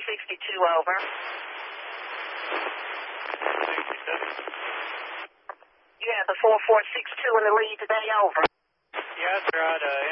over. 67. You have the 4462 in the lead today, over. Yeah, that's right.